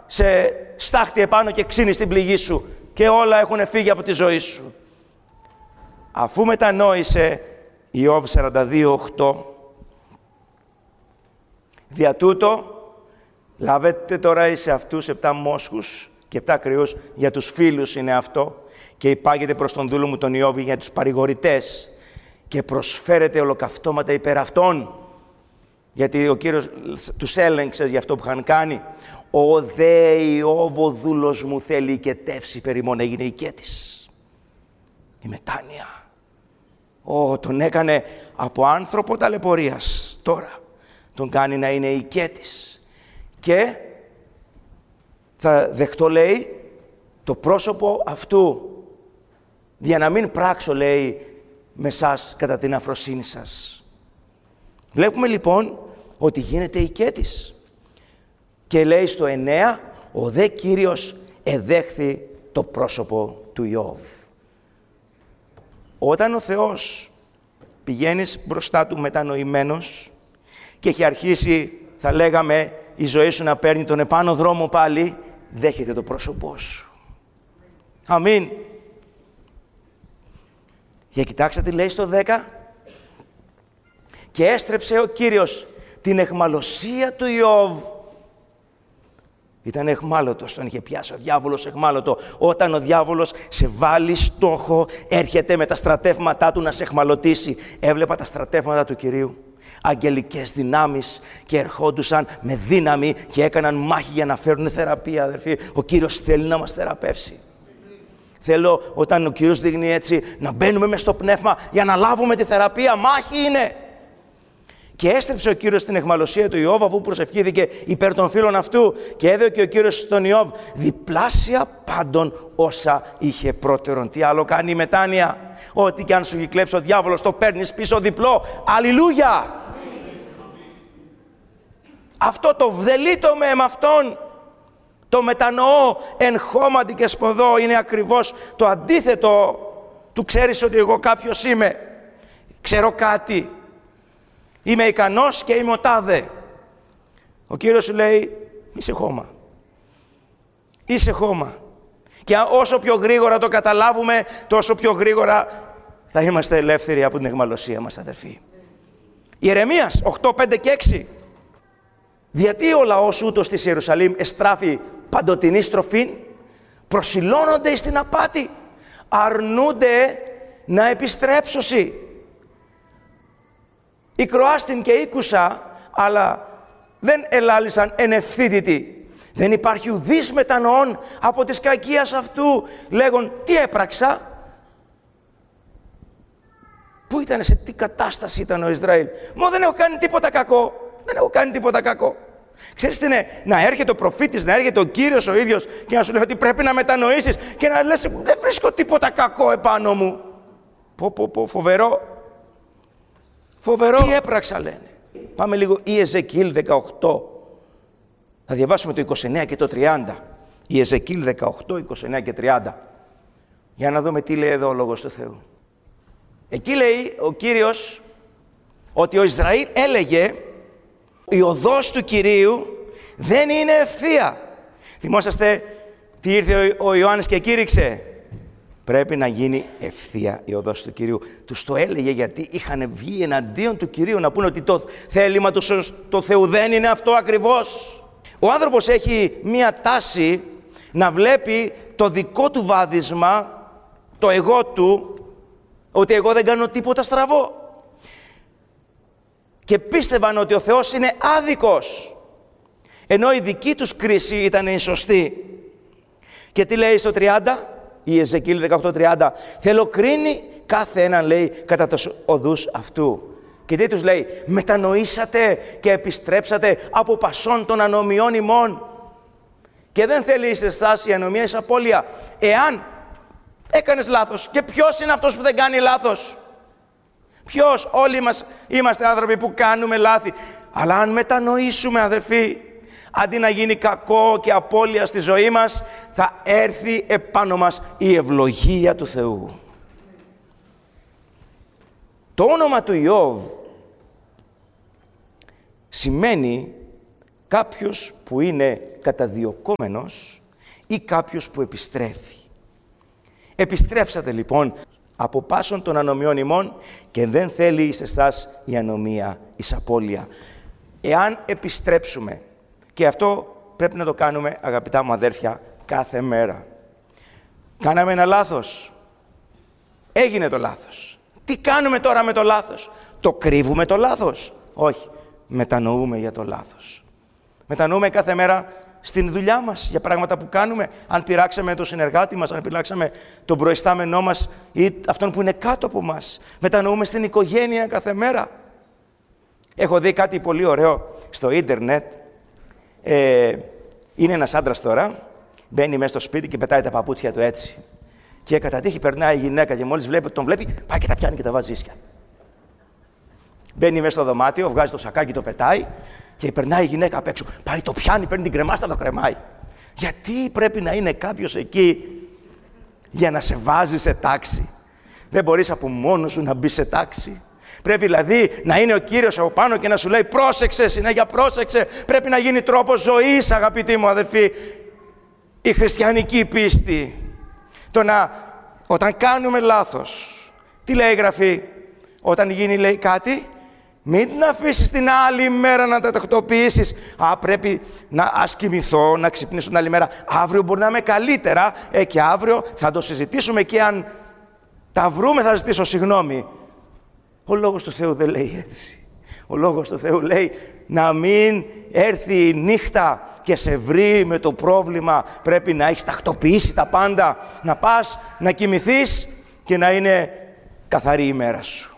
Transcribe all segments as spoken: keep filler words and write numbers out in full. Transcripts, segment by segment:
σε στάχτη επάνω και ξύνει στην πληγή σου και όλα έχουν φύγει από τη ζωή σου. Αφού μετανόησε, Ιώβ σαράντα δύο οκτώ, δια τούτο λάβετε τώρα εις αυτούς επτά μόσχους και επτά κρυούς, για τους φίλους είναι αυτό, και υπάγεται προς τον δούλο μου τον Ιώβ για τους παρηγορητές και προσφέρετε ολοκαυτώματα υπέρ αυτών, γιατί ο Κύριος τους έλεγξε για αυτό που είχαν κάνει. Ο δε Ιώβ ο δούλος μου θέλει οικετεύσει περί μόνο, έγινε οικέτης. Η μετάνοια. Ω, τον έκανε από άνθρωπο ταλαιπωρίας. Τώρα τον κάνει να είναι οικέτης. Και θα δεχτώ, λέει, το πρόσωπο αυτού, για να μην πράξω, λέει, με σας κατά την αφροσύνη σας. Βλέπουμε λοιπόν ότι γίνεται οικέτης. Και λέει στο εννέα, ο δε Κύριος εδέχθη το πρόσωπο του Ιώβ. Όταν ο Θεός πηγαίνεις μπροστά του μετανοημένος και έχει αρχίσει, θα λέγαμε, η ζωή σου να παίρνει τον επάνω δρόμο πάλι, δέχεται το πρόσωπό σου. Αμήν. Για κοιτάξτε τι λέει στο δέκα. Και έστρεψε ο Κύριος την αιχμαλωσία του Ιώβ. Ήταν αιχμάλωτος, τον είχε πιάσει ο διάβολος αιχμάλωτο. Όταν ο διάβολος σε βάλει στόχο, έρχεται με τα στρατεύματά του να σε αιχμαλωτήσει. Έβλεπα τα στρατεύματα του Κυρίου, αγγελικές δυνάμεις, και ερχόντουσαν με δύναμη και έκαναν μάχη για να φέρουν θεραπεία, αδερφοί. Ο Κύριος θέλει να μας θεραπεύσει. Θέλω όταν ο Κύριος δείχνει έτσι να μπαίνουμε μες στο πνεύμα για να λάβουμε τη θεραπεία. Μάχη είναι. Και έστρεψε ο Κύριος την αιχμαλωσία του Ιώβ, αφού προσευχήθηκε υπέρ των φίλων αυτού, και έδωκε ο Κύριος στον Ιώβ διπλάσια πάντων όσα είχε πρώτερον. Τι άλλο κάνει η μετάνοια? Ό,τι και αν σου έχει κλέψει ο διάβολος, το παίρνεις πίσω διπλό. Αλληλούια! Αυτό το βδελίτομαι με αυτόν. Το μετανοώ εν χώματι και σποδό. Είναι ακριβώς το αντίθετο του ξέρεις ότι εγώ κάποιος είμαι. Ξέρω κάτι. Είμαι ικανός και είμαι ο τάδε. Ο Κύριος σου λέει, είσαι χώμα. Είσαι χώμα. Και όσο πιο γρήγορα το καταλάβουμε, τόσο πιο γρήγορα θα είμαστε ελεύθεροι από την αιχμαλωσία μας, αδερφοί. Ιερεμίας οκτώ, πέντε και έξι. Γιατί ο λαός ούτως της Ιερουσαλήμ εστράφει παντοτινή στροφή, προσιλώνονται στην απάτη, αρνούνται να επιστρέψωσι. Ικροάστην και ήκουσα, αλλά δεν ελάλησαν εν ευθύτητη. Δεν υπάρχει ουδής μετανοών από της κακίας αυτού. Λέγον, τι έπραξα? Πού ήταν, σε τι κατάσταση ήταν ο Ισραήλ? Μα δεν έχω κάνει τίποτα κακό. Δεν έχω κάνει τίποτα κακό. Ξέρεις τι είναι? Να έρχεται ο προφήτης, να έρχεται ο Κύριος ο ίδιος και να σου λέει ότι πρέπει να μετανοήσεις και να λες, δεν βρίσκω τίποτα κακό επάνω μου. Πω πω πω, φοβερό. Φοβερό. Τι έπραξα, λένε. Πάμε λίγο Ιεζεκιήλ δεκαοκτώ. Θα διαβάσουμε το είκοσι εννέα και το τριάντα. Ιεζεκιήλ δεκαοκτώ, είκοσι εννέα και τριάντα. Για να δούμε τι λέει εδώ ο Λόγος του Θεού. Εκεί λέει ο Κύριος ότι ο Ισραήλ έλεγε, η οδός του Κυρίου δεν είναι ευθεία. Θυμόσαστε τι ήρθε ο Ιωάννης και κήρυξε? Πρέπει να γίνει ευθεία η οδός του Κυρίου. Τους το έλεγε γιατί είχαν βγει εναντίον του Κυρίου να πούνε ότι το θέλημα του το Θεού δεν είναι αυτό ακριβώς. Ο άνθρωπος έχει μία τάση να βλέπει το δικό του βάδισμα, το εγώ του, ότι εγώ δεν κάνω τίποτα στραβό. Και πίστευαν ότι ο Θεός είναι άδικος, ενώ η δική τους κρίση ήταν η σωστή. Και τι λέει στο τριάντα, η Εζεκιήλ δεκαοκτώ τριάντα, θέλω κρίνει κάθε έναν, λέει, κατά τους οδούς αυτού. Και τι τους λέει? Μετανοήσατε και επιστρέψατε από πασών των ανομιών ημών. Και δεν θέλει σε εσάς η ανομία, εις απώλεια. Εάν έκανες λάθος, και ποιος είναι αυτός που δεν κάνει λάθος? Ποιος? Όλοι μας είμαστε άνθρωποι που κάνουμε λάθη. Αλλά αν μετανοήσουμε, αδερφοί, αντί να γίνει κακό και απώλεια στη ζωή μας, θα έρθει επάνω μας η ευλογία του Θεού. Το όνομα του Ιώβ σημαίνει κάποιος που είναι καταδιωκόμενος ή κάποιος που επιστρέφει. Επιστρέψατε λοιπόν από πάσων των ανομιών ημών και δεν θέλει εις εσάς η ανομία, εις απώλεια. Εάν επιστρέψουμε, και αυτό πρέπει να το κάνουμε, αγαπητά μου αδέρφια, κάθε μέρα. Κάναμε ένα λάθος. Έγινε το λάθος. Τι κάνουμε τώρα με το λάθος? Το κρύβουμε το λάθος? Όχι. Μετανοούμε για το λάθος. Μετανοούμε κάθε μέρα στην δουλειά μας για πράγματα που κάνουμε. Αν πειράξαμε τον συνεργάτη μας, αν πειράξαμε τον προϊστάμενό μας ή αυτόν που είναι κάτω από μας. Μετανοούμε στην οικογένεια κάθε μέρα. Έχω δει κάτι πολύ ωραίο στο ίντερνετ. Ε, είναι ένας άντρας τώρα, μπαίνει μέσα στο σπίτι και πετάει τα παπούτσια του έτσι. Και κατά τύχη περνάει η γυναίκα και μόλις βλέπει, τον βλέπει, πάει και τα πιάνει και τα βάζει ίσια. Μπαίνει μέσα στο δωμάτιο, βγάζει το σακάκι, το πετάει και περνάει η γυναίκα απ' έξω. Πάει, το πιάνει, παίρνει την κρεμάστα, το κρεμάει. Γιατί πρέπει να είναι κάποιος εκεί για να σε βάζει σε τάξη? Δεν μπορείς από μόνος σου να μπει σε τάξη? Πρέπει δηλαδή να είναι ο Κύριος από πάνω και να σου λέει πρόσεξε, συνέχεια πρόσεξε. Πρέπει να γίνει τρόπος ζωής, αγαπητοί μου αδερφοί. Η χριστιανική πίστη. Το να, όταν κάνουμε λάθος, τι λέει η Γραφή? Όταν γίνει, λέει, κάτι, μην την αφήσεις την άλλη μέρα να τα τακτοποιήσεις. Α, πρέπει να ας κοιμηθώ, να ξυπνήσω την άλλη μέρα. Αύριο μπορεί να είμαι καλύτερα ε, και αύριο θα το συζητήσουμε και αν τα βρούμε θα ζητήσω συγγνώμη. Ο Λόγος του Θεού δεν λέει έτσι. Ο Λόγος του Θεού λέει να μην έρθει η νύχτα και σε βρει με το πρόβλημα. Πρέπει να έχεις τακτοποιήσει τα πάντα, να πας, να κοιμηθείς και να είναι καθαρή η μέρα σου.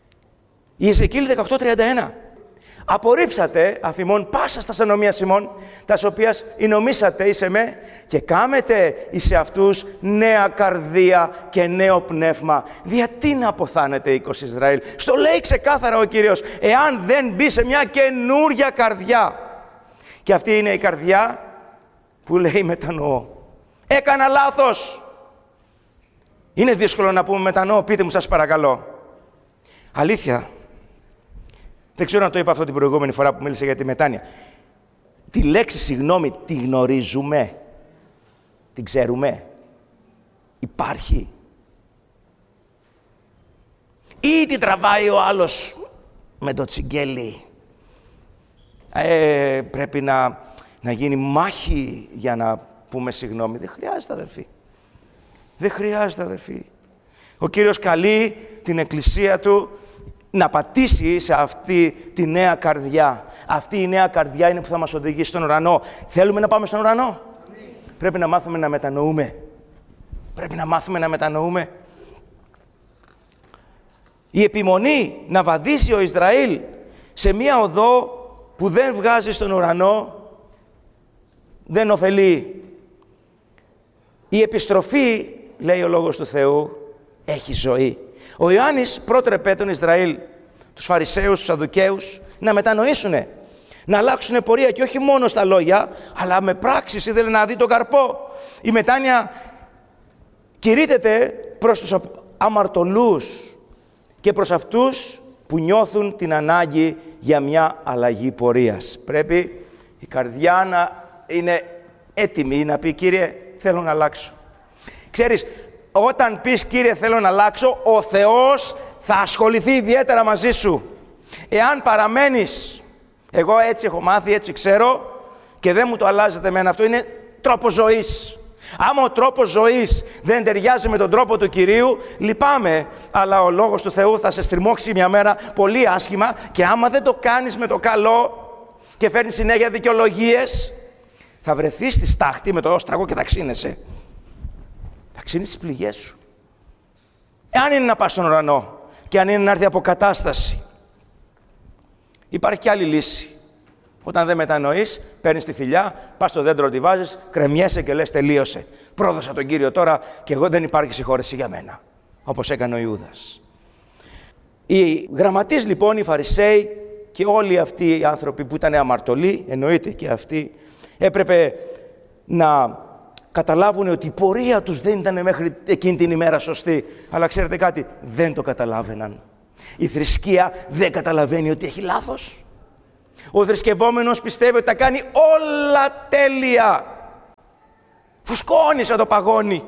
Η Εζεκίελ δεκαοκτώ τριάντα ένα. Απορρίψατε αφημών πάσα στα ανομίας ημών, τας οποίας εινομήσατε εις εμέ και κάμετε εις αυτούς νέα καρδία και νέο πνεύμα. Γιατί να αποθάνετε οίκος Ισραήλ? Στο λέει ξεκάθαρα ο Κύριος, εάν δεν μπει σε μια καινούρια καρδιά. Και αυτή είναι η καρδιά που λέει μετανοώ. Έκανα λάθος. Είναι δύσκολο να πούμε μετανοώ? Πείτε μου σας παρακαλώ. Αλήθεια. Δεν ξέρω αν το είπα αυτό την προηγούμενη φορά που μίλησα για τη μετάνοια. Τη λέξη συγγνώμη τη γνωρίζουμε? Την ξέρουμε? Υπάρχει? Ή την τραβάει ο άλλος με το τσιγκέλι? Ε, πρέπει να, να γίνει μάχη για να πούμε συγγνώμη. Δεν χρειάζεται, αδερφοί. Δεν χρειάζεται, αδερφοί. Ο Κύριος καλεί την Εκκλησία Του να πατήσει σε αυτή τη νέα καρδιά. Αυτή η νέα καρδιά είναι που θα μας οδηγήσει στον ουρανό. Θέλουμε να πάμε στον ουρανό? Mm. Πρέπει να μάθουμε να μετανοούμε. Πρέπει να μάθουμε να μετανοούμε. Η επιμονή να βαδίσει ο Ισραήλ σε μία οδό που δεν βγάζει στον ουρανό δεν ωφελεί. Η επιστροφή, λέει ο Λόγος του Θεού, έχει ζωή. Ο Ιωάννης πρότρεπε τον Ισραήλ, τους Φαρισαίους, τους Σαδδουκαίους, να μετανοήσουνε, να αλλάξουνε πορεία και όχι μόνο στα λόγια, αλλά με πράξεις. Ήθελε να δει τον καρπό. Η μετάνοια κηρύττεται προς τους αμαρτωλούς και προς αυτούς που νιώθουν την ανάγκη για μια αλλαγή πορείας. Πρέπει η καρδιά να είναι έτοιμη να πει «Κύριε, θέλω να αλλάξω». Ξέρεις, όταν πεις «Κύριε, θέλω να αλλάξω», ο Θεός θα ασχοληθεί ιδιαίτερα μαζί σου. Εάν παραμένεις, εγώ έτσι έχω μάθει, έτσι ξέρω και δεν μου το αλλάζετε εμένα, αυτό είναι τρόπος ζωής. Άμα ο τρόπος ζωής δεν ταιριάζει με τον τρόπο του Κυρίου, λυπάμαι, αλλά ο Λόγος του Θεού θα σε στριμώξει μια μέρα πολύ άσχημα και άμα δεν το κάνεις με το καλό και φέρνεις συνέχεια δικαιολογίες, θα βρεθείς στη στάχτη με το όστραγο και θα ξύνεσαι. Θα ξύνεις τις πληγές σου. Εάν είναι να πας στον ουρανό και αν είναι να έρθει αποκατάσταση, υπάρχει και άλλη λύση. Όταν δεν μετανοείς, παίρνεις τη θηλιά, πας στο δέντρο, τη βάζεις, κρεμιέσαι και λες τελείωσε. Πρόδωσα τον Κύριο τώρα και εγώ δεν υπάρχει συγχώρεση για μένα. Όπως έκανε ο Ιούδας. Οι γραμματείς λοιπόν, οι Φαρισαίοι και όλοι αυτοί οι άνθρωποι που ήταν αμαρτωλοί, εννοείται και αυτοί, έπρεπε να καταλάβουν ότι η πορεία τους δεν ήταν μέχρι εκείνη την ημέρα σωστή. Αλλά ξέρετε κάτι, δεν το καταλάβαιναν. Η θρησκεία δεν καταλαβαίνει ότι έχει λάθος. Ο θρησκευόμενος πιστεύει ότι τα κάνει όλα τέλεια. Φουσκώνει σαν το παγόνι.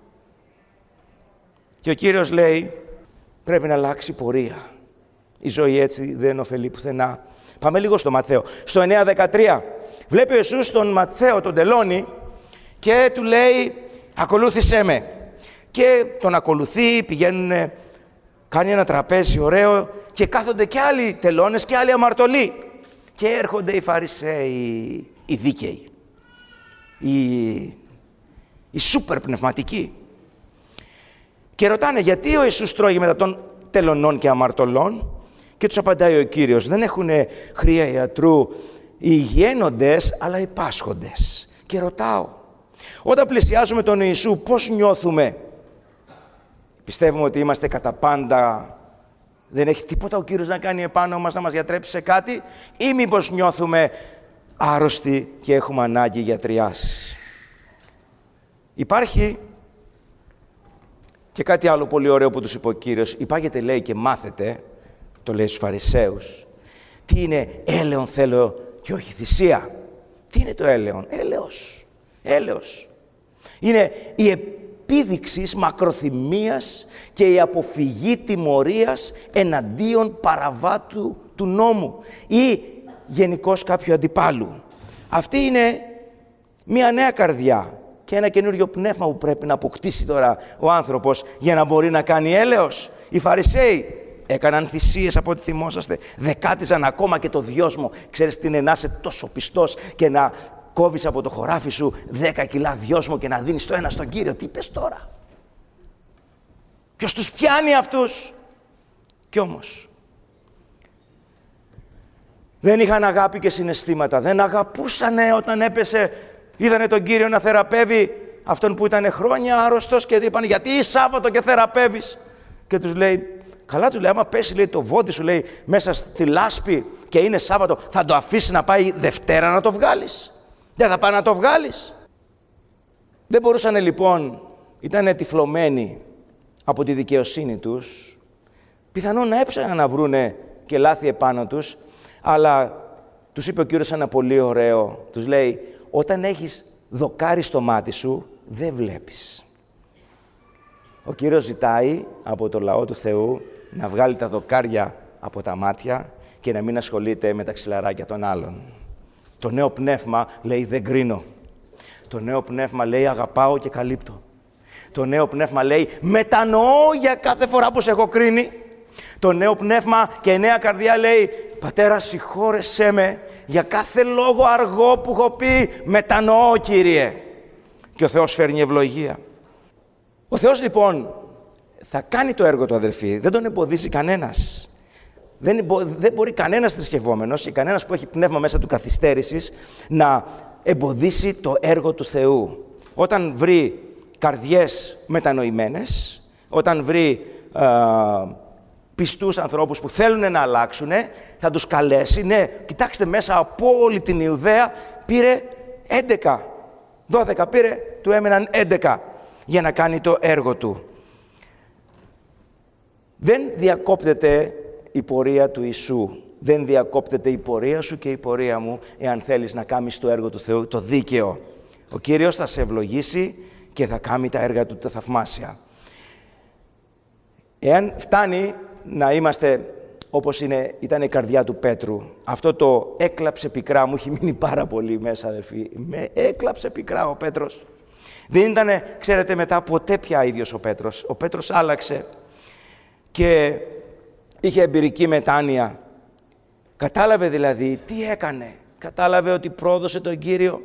Και ο Κύριος λέει, πρέπει να αλλάξει πορεία. Η ζωή έτσι δεν ωφελεί πουθενά. Πάμε λίγο στο Ματθαίο. Στο εννέα δεκατρία. Βλέπει ο Ιησούς τον Ματθαίο, τον τελώνει, και του λέει, ακολούθησέ με. Και τον ακολουθεί, πηγαίνουν, κάνει ένα τραπέζι ωραίο και κάθονται και άλλοι τελώνες και άλλοι αμαρτωλοί. Και έρχονται οι Φαρισαίοι, οι δίκαιοι, οι, οι σούπερ πνευματικοί. Και ρωτάνε γιατί ο Ιησούς τρώγει μετά των τελωνών και αμαρτωλών, και τους απαντάει ο Κύριος, δεν έχουν χρία ιατρού οι υγιένοντες, αλλά οι πάσχοντες. Και ρωτάω, όταν πλησιάζουμε τον Ιησού, πώς νιώθουμε? Πιστεύουμε ότι είμαστε κατά πάντα, δεν έχει τίποτα ο Κύριος να κάνει επάνω μας, να μας γιατρέψει σε κάτι, ή μήπως νιώθουμε άρρωστοι και έχουμε ανάγκη γιατριάς? Υπάρχει και κάτι άλλο πολύ ωραίο που τους είπε ο Κύριος. Υπάγεται, λέει, και μάθετε, το λέει στους Φαρισαίους, τι είναι έλεον θέλω και όχι θυσία. Τι είναι το έλεον? Έλεος. Έλεος. Είναι η επίδειξη μακροθυμίας και η αποφυγή τιμωρίας εναντίον παραβάτου του νόμου ή γενικώς κάποιου αντιπάλου. Αυτή είναι μια νέα καρδιά και ένα καινούριο πνεύμα που πρέπει να αποκτήσει τώρα ο άνθρωπος για να μπορεί να κάνει έλεος. Οι Φαρισαίοι έκαναν θυσίες, από ό,τι θυμόσαστε, δεκάτιζαν ακόμα και το δυόσμο. Ξέρεις τι είναι να είσαι τόσο πιστός και να κόβεις από το χωράφι σου δέκα κιλά δυόσμο και να δίνεις το ένα στον Κύριο? Τι είπες τώρα? Ποιος τους πιάνει αυτούς? Κι όμως δεν είχαν αγάπη και συναισθήματα, δεν αγαπούσανε όταν έπεσε. Είδανε τον Κύριο να θεραπεύει αυτόν που ήταν χρόνια άρρωστος και του είπαν, γιατί Σάββατο και θεραπεύεις? Και τους λέει, καλά, του λέει, άμα πέσει, λέει, το βόδι σου, λέει, μέσα στη λάσπη και είναι Σάββατο, θα το αφήσει να πάει Δευτέρα να το βγάλεις? Δεν θα πάει να το βγάλεις? Δεν μπορούσαν λοιπόν, ήταν τυφλωμένοι από τη δικαιοσύνη τους, πιθανόν να έψαχναν να βρούνε και λάθη επάνω τους, αλλά τους είπε ο Κύριος ένα πολύ ωραίο, τους λέει, όταν έχεις δοκάρι στο μάτι σου, δεν βλέπεις. Ο Κύριος ζητάει από το λαό του Θεού να βγάλει τα δοκάρια από τα μάτια και να μην ασχολείται με τα ξυλαράκια των άλλων. Το νέο πνεύμα λέει δεν κρίνω. Το νέο πνεύμα λέει αγαπάω και καλύπτω. Το νέο πνεύμα λέει μετανοώ για κάθε φορά που σε έχω κρίνει. Το νέο πνεύμα και η νέα καρδιά λέει Πατέρα, συγχώρεσέ με για κάθε λόγο αργό που έχω πει. Μετανοώ, Κύριε. Και ο Θεός φέρνει ευλογία. Ο Θεός λοιπόν θα κάνει το έργο του, αδερφοί. Δεν τον εμποδίζει κανένας. Δεν, δεν μπορεί κανένας θρησκευόμενος ή κανένας που έχει πνεύμα μέσα του καθυστέρησης να εμποδίσει το έργο του Θεού. Όταν βρει καρδιές μετανοημένες, όταν βρει α, πιστούς ανθρώπους που θέλουν να αλλάξουν, θα τους καλέσει. Ναι, κοιτάξτε, μέσα από όλη την Ιουδαία πήρε έντεκα. δώδεκα πήρε, του έμεναν έντεκα για να κάνει το έργο του. Δεν διακόπτεται η πορεία του Ιησού. Δεν διακόπτεται η πορεία σου και η πορεία μου, εάν θέλεις να κάνεις το έργο του Θεού, το δίκαιο. Ο Κύριος θα σε ευλογήσει και θα κάνει τα έργα του τα θαυμάσια. Εάν φτάνει να είμαστε όπως είναι, ήταν η καρδιά του Πέτρου, αυτό το έκλαψε πικρά, μου έχει μείνει πάρα πολύ μέσα, αδελφοί. Με έκλαψε πικρά ο Πέτρος. Δεν ήταν, ξέρετε, μετά ποτέ πια ίδιος ο Πέτρος. Ο Πέτρος άλλαξε και είχε εμπειρική μετάνοια. Κατάλαβε δηλαδή τι έκανε. Κατάλαβε ότι πρόδωσε τον Κύριο.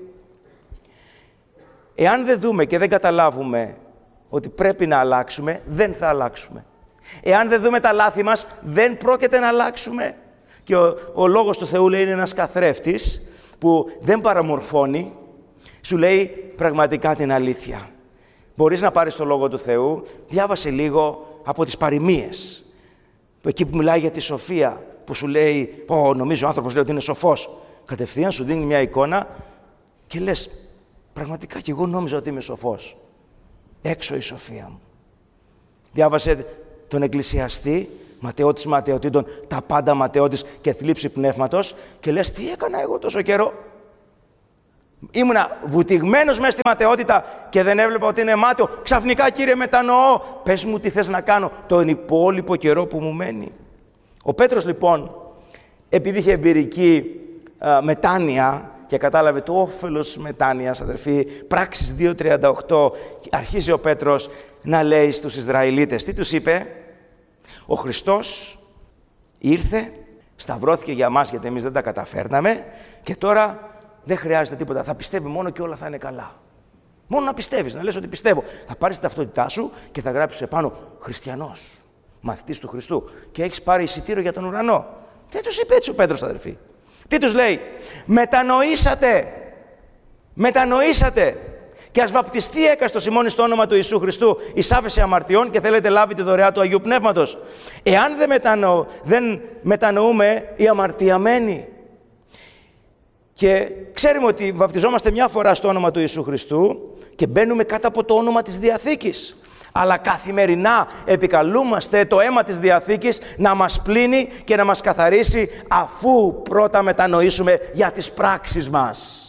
Εάν δεν δούμε και δεν καταλάβουμε ότι πρέπει να αλλάξουμε, δεν θα αλλάξουμε. Εάν δεν δούμε τα λάθη μας, δεν πρόκειται να αλλάξουμε. Και ο, ο Λόγος του Θεού λέει είναι ένας καθρέφτης που δεν παραμορφώνει, σου λέει πραγματικά την αλήθεια. Μπορείς να πάρεις το Λόγο του Θεού, διάβασε λίγο από τις παροιμίες. Εκεί που μιλάει για τη σοφία, που σου λέει, «Ω, νομίζω ο άνθρωπος λέει ότι είναι σοφός». Κατευθείαν σου δίνει μια εικόνα και λες, πραγματικά κι εγώ νόμιζα ότι είμαι σοφός. Έξω η σοφία μου. Διάβασε τον Εκκλησιαστή, ματαιώτης ματαιωτήτων, τα πάντα ματαιώτης και θλίψη πνεύματος, και λες, τι έκανα εγώ τόσο καιρό? Ήμουνα βουτυγμένος μέσα στη ματαιότητα και δεν έβλεπα ότι είναι μάταιο. Ξαφνικά, Κύριε, μετανοώ. Πες μου τι θες να κάνω τον υπόλοιπο καιρό που μου μένει. Ο Πέτρος, λοιπόν, επειδή είχε εμπειρική α, μετάνοια και κατάλαβε το όφελος μετάνοιας, αδερφοί, Πράξεις δύο τριάντα οκτώ, αρχίζει ο Πέτρος να λέει στους Ισραηλίτες. Τι τους είπε? Ο Χριστός ήρθε, σταυρώθηκε για μας γιατί εμείς δεν τα καταφέρναμε και τώρα δεν χρειάζεται τίποτα. Θα πιστεύει μόνο και όλα θα είναι καλά. Μόνο να πιστεύεις, να λες ότι πιστεύω. Θα πάρεις την ταυτότητά σου και θα γράψεις επάνω χριστιανός, μαθητής του Χριστού, και έχεις πάρει εισιτήριο για τον ουρανό. Δεν τους είπε έτσι ο Πέτρος, αδερφοί. Τι τους λέει? Μετανοήσατε. Μετανοήσατε. Και ας βαπτιστεί έκαστος ημών στο όνομα του Ιησού Χριστού εις άφεση αμαρτιών και θέλετε λάβει τη δωρεά του Αγίου Πνεύματος. Εάν δεν, μετανο... δεν μετανοούμε, η αμαρτία μένει. Και ξέρουμε ότι βαπτιζόμαστε μια φορά στο όνομα του Ιησού Χριστού και μπαίνουμε κάτω από το όνομα της Διαθήκης. Αλλά καθημερινά επικαλούμαστε το αίμα της Διαθήκης να μας πλύνει και να μας καθαρίσει, αφού πρώτα μετανοήσουμε για τις πράξεις μας.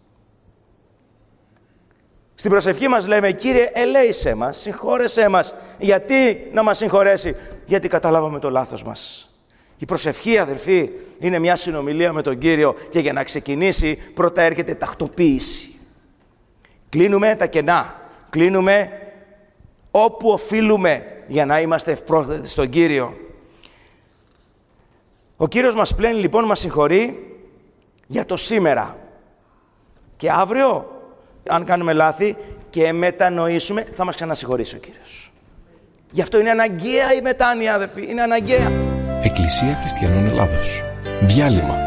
Στην προσευχή μας λέμε, Κύριε, ελέησέ μας, συγχώρεσέ μας. Γιατί να μας συγχωρέσει? Γιατί καταλάβαμε το λάθος μας. Η προσευχή, αδελφοί, είναι μια συνομιλία με τον Κύριο και για να ξεκινήσει πρώτα έρχεται τακτοποίηση. Κλείνουμε τα κενά, κλείνουμε όπου οφείλουμε για να είμαστε ευπρόσδετοι στον Κύριο. Ο Κύριος μας πλένει, λοιπόν, μας συγχωρεί για το σήμερα. Και αύριο, αν κάνουμε λάθη και μετανοήσουμε, θα μας ξανασυγχωρήσει ο Κύριος. Γι' αυτό είναι αναγκαία η μετάνοια, αδερφοί, είναι αναγκαία. Εκκλησία Χριστιανών Ελλάδος. Διάλειμμα.